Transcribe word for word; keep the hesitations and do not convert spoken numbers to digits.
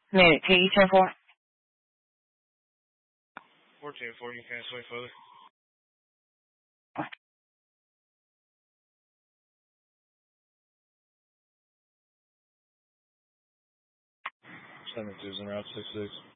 Minute, K E ten four. fourteen four, you can't swing further. seven two, route six six.